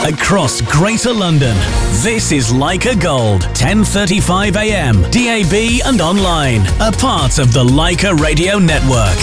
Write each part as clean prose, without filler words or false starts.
across Greater London. This is Leica Gold, 10:35 a.m, DAB and online. A part of the Leica Radio Network.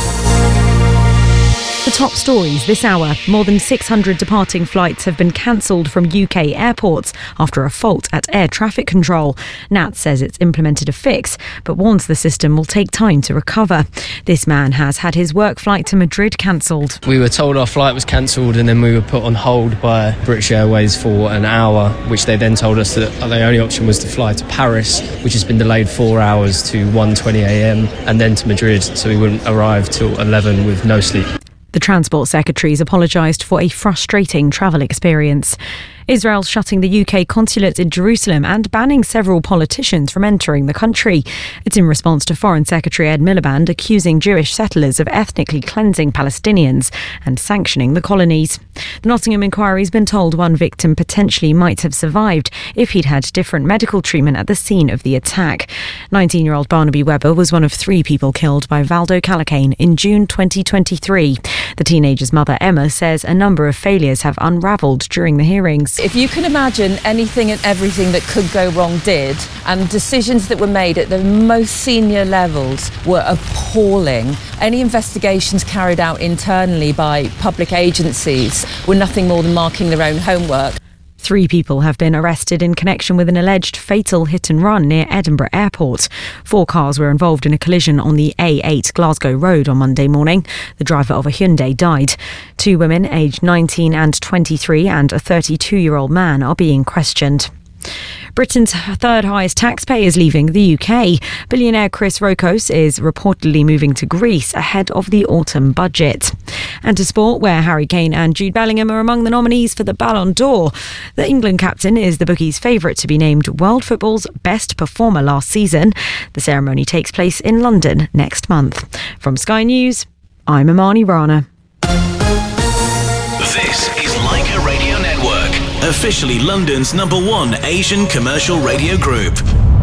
The top stories this hour. More than 600 departing flights have been cancelled from UK airports after a fault at air traffic control. NAT says it's implemented a fix, but warns the system will take time to recover. This man has had his work flight to Madrid cancelled. We were told our flight was cancelled and then we were put on hold by British Airways for an hour, which they then told us that the only option was to fly to Paris, which has been delayed 4 hours to 1:20 a.m, and then to Madrid, so we wouldn't arrive till 11 with no sleep. The Transport Secretary's apologised for a frustrating travel experience. Israel's shutting the UK consulate in Jerusalem and banning several politicians from entering the country. It's in response to Foreign Secretary Ed Miliband accusing Jewish settlers of ethnically cleansing Palestinians and sanctioning the colonies. The Nottingham inquiry's been told one victim potentially might have survived if he'd had different medical treatment at the scene of the attack. 19-year-old Barnaby Webber was one of 3 people killed by Valdo Calacane in June 2023. The teenager's mother, Emma, says a number of failures have unravelled during the hearings. If you can imagine anything and everything that could go wrong did, and decisions that were made at the most senior levels were appalling. Any investigations carried out internally by public agencies were nothing more than marking their own homework. 3 people have been arrested in connection with an alleged fatal hit and run near Edinburgh Airport. 4 cars were involved in a collision on the A8 Glasgow Road on Monday morning. The driver of a Hyundai died. 2 women aged 19 and 23 and a 32-year-old man are being questioned. Britain's third highest taxpayer is leaving the UK. Billionaire Chris Rockos is reportedly moving to Greece ahead of the autumn budget. And to sport, where Harry Kane and Jude Bellingham are among the nominees for the Ballon d'Or. The England captain is the bookies' favourite to be named world football's best performer last season. The ceremony takes place in London next month. From Sky News, I'm Imani Rana. This is Leica Radio Network, officially London's #1 Asian commercial radio group.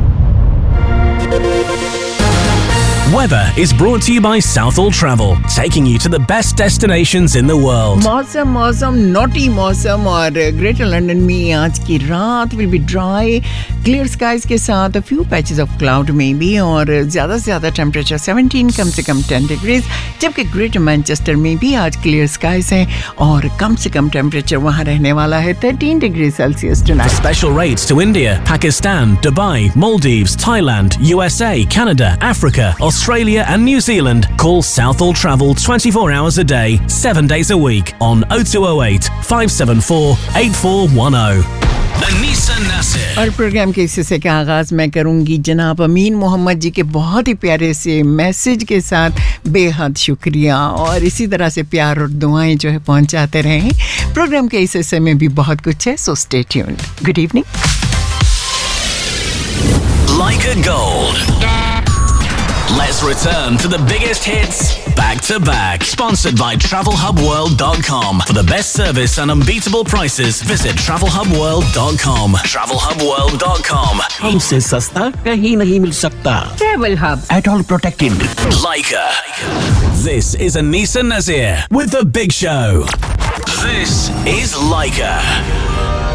Weather is brought to you by Southall Travel, taking you to the best destinations in the world. मौसम naughty मौसम और greater London में आज की रात will be dry, clear skies के साथ a few patches of cloud maybe और ज़्यादा से ज़्यादा temperature 17 कम से कम 10 degrees, जबकि ग्रेटर मैनचेस्टर में भी आज clear skies हैं और कम से कम temperature वहाँ रहने वाला है 13 degrees Celsius tonight. For special rates to India, Pakistan, Dubai, Maldives, Thailand, USA, Canada, Africa, Australia and New Zealand, call Southall Travel 24 hours a day, 7 days a week on 0208 574 8410. Anisa Nasir. और programme के हिस्से का आगाज मैं करूंगी जनाब अमीन मोहम्मद जी के बहुत ही प्यारे से मैसेज के साथ बेहद शुक्रिया और इसी तरह से प्यार और दुआएं जो है पहुंचाते रहें प्रोग्राम के इस हिस्से में भी बहुत कुछ है so stay tuned good evening Leica Gold. Let's return to the biggest hits back to back. Sponsored by TravelHubWorld.com. For the best service and unbeatable prices, visit TravelHubWorld.com. TravelHubWorld.com. हमसे सस्ता कहीं नहीं मिल सकता. Travel Hub At all protected. Leica. This is Anisa Nazir with The Big Show. This is Leica.